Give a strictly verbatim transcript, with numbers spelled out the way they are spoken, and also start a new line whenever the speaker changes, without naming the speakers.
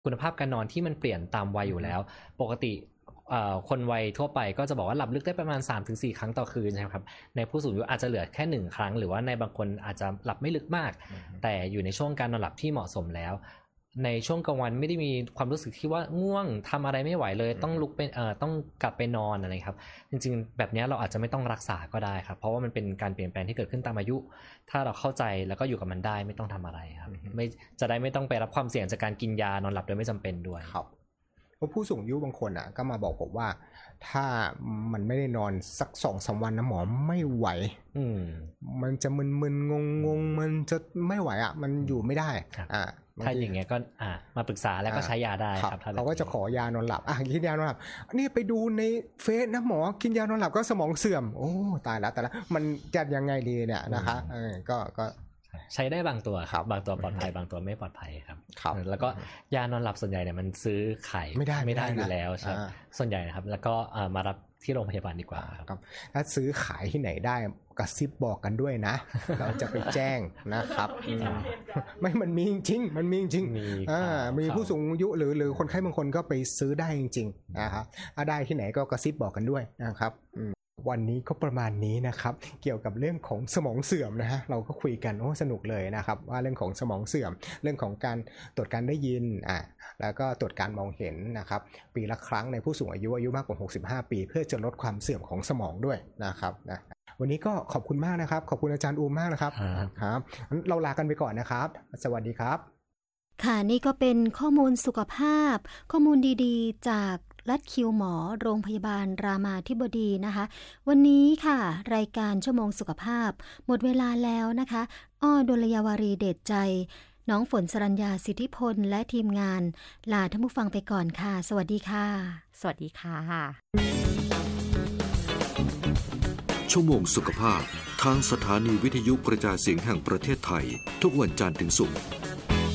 คุณภาพการนอนที่มันเปลี่ยนตามวัยอยู่แล้วปกติคนวัยทั่วไปก็จะบอกว่าหลับลึกได้ประมาณ สามถึงสี่ ครั้งต่อคืนใช่ไหมครับในผู้สูงอายุอาจจะเหลือแค่หนึ่งครั้งหรือว่าในบางคนอาจจะหลับไม่ลึกมากแต่อยู่ในช่วงการนอนหลับที่เหมาะสมแล้วในช่วงกลางวันไม่ได้มีความรู้สึกที่ว่าง่วงทำอะไรไม่ไหวเลยต้องลุกเป็นเอ่อต้องกลับไปนอนอะไรครับจริงๆแบบนี้เราอาจจะไม่ต้องรักษาก็ได้ครับเพราะว่ามันเป็นการเปลี่ยนแปลงที่เกิดขึ้นตามอายุถ้าเราเข้าใจแล้วก็อยู่กับมันได้ไม่ต้องทำอะไรครับไม่จะได้ไม่ต้องไปรับความเสี่ยงจากการกินยานอนหลับโดยไม่จำเป็นด้วย
ครับเพราะผู้สูงอายุบางคนอ่ะก็มาบอกผมว่าถ้ามันไม่ได้นอนสักสองสามวันนะหมอไม่ไหว
อืม
มันจะมึนๆงงๆมันจะไม่ไหวอ่ะมันอยู่ไม่ได้อ่า
ถ้าอย่างเงี้ยก็อ่ามาปรึกษาแล้วก็ใช้ยาได้ครับ
เขาก็จะขอยานอนหลับอ่ะกินยานอนหลับนี่ไปดูในเฟซนะหมอกินยานอนหลับก็สมองเสื่อมโอ้ตายแล้วแต่ละมันจะยังไงดีเนี่ยนะคะเออก็ก็
ใช้ได้บางตัวครับบางตัวปลอดภัยบางตัวไม่ปลอดภัยครับ
ครับ
แล้วก็ยานอนหลับส่วนใหญ่เนี่ยมันซื้อขาย
ไม่ได้
ไม่ได้อยู่แล้วใช่ส่วนใหญ่นะครับแล้วก็มารับที่โรงพยาบาลดีกว่า
ครับถ้าซื้อขายที่ไหนได้กระซิบบอกกันด้วยนะเราจะไปแจ้งนะครับไม่มันมีจริงมันมีจริงอ่ามีผู้สูงอายุหรือหรือคนไข้บางคนก็ไปซื้อได้จริงๆนะครับถ้าได้ที่ไหนก็กระซิบบอกกันด้วยนะครับวันนี้ก็ประมาณนี้นะครับเกี่ยวกับเรื่องของสมองเสื่อมนะฮะเราก็คุยกันโอ้สนุกเลยนะครับว่าเรื่องของสมองเสื่อมเรื่องของการตรวจการได้ยินอ่าแล้วก็ตรวจการมองเห็นนะครับปีละครั้งในผู้สูงอายุอายุมากกว่าหกสิบห้าปีเพื่อจะลดความเสื่อมของสมองด้วยนะครับนะวันนี้ก็ขอบคุณมากนะครับขอบคุณอาจารย์อูมมากนะครับครับเราลากันไปก่อนนะครับสวัสดีครับ
ค่ะนี่ก็เป็นข้อมูลสุขภาพข้อมูลดีๆจากลัดคิวหมอโรงพยาบาลรามาธิบดีนะคะวันนี้ค่ะรายการชั่วโมงสุขภาพหมดเวลาแล้วนะคะอ้อดลยาวารีเดชใจน้องฝนสรัญญาสิทธิพลและทีมงานลาท่านผู้ฟังไปก่อนค่ะสวัสดีค่ะ
สวัสดีค่ะ
ชั่วโมงสุขภาพทางสถานีวิทยุกระจายเสียงแห่งประเทศไทยทุกวันจันทร์ถึงศุกร์